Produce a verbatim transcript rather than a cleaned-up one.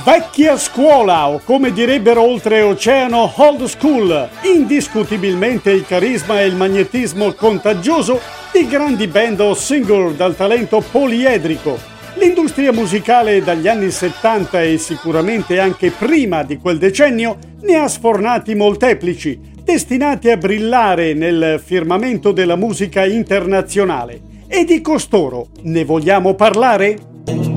Vecchia scuola, o come direbbero oltreoceano, old school, indiscutibilmente il carisma e il magnetismo contagioso di grandi band o singer dal talento poliedrico. L'industria musicale dagli anni settanta e sicuramente anche prima di quel decennio ne ha sfornati molteplici, destinati a brillare nel firmamento della musica internazionale. E di costoro ne vogliamo parlare?